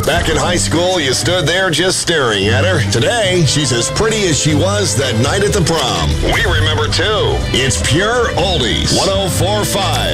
Back in high school, you stood there just staring at her. Today, she's as pretty as she was that night at the prom. We remember too. It's Pure Oldies 104.5.